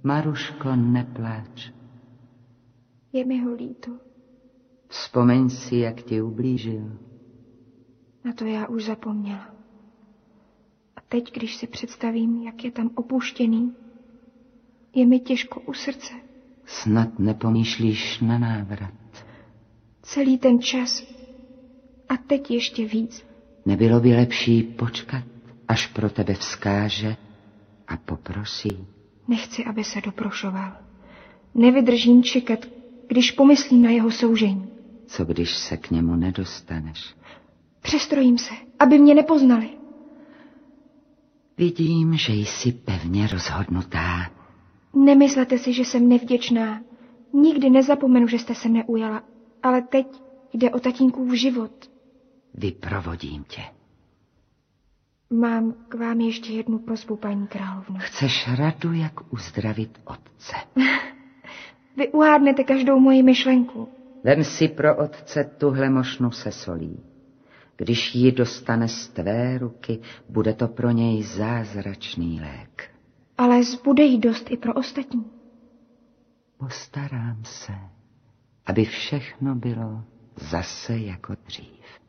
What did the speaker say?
Maruško, nepláč. Je mi ho líto. Vzpomeň si, jak ti ublížil. Na to já už zapomněla. A teď, když si představím, jak je tam opuštěný, je mi těžko u srdce. Snad nepomýšlíš na návrat. Celý ten čas. A teď ještě víc. Nebylo by lepší počkat, až pro tebe vzkáže a poprosí? Nechci, aby se doprošoval. Nevydržím čekat, když pomyslím na jeho soužení. Co když se k němu nedostaneš? Přestrojím se, aby mě nepoznali. Vidím, že jsi pevně rozhodnutá. Nemyslete si, že jsem nevděčná. Nikdy nezapomenu, že jste se mne ujala. Ale teď jde o tatínkův život. Vyprovodím tě. Mám k vám ještě jednu prosbu, paní královno. Chceš radu, jak uzdravit otce? Vy uhádnete každou moji myšlenku. Vem si pro otce tuhle mošnu se solí. Když ji dostane z tvé ruky, bude to pro něj zázračný lék. Ale zbude jí dost i pro ostatní. Postarám se, aby všechno bylo zase jako dřív.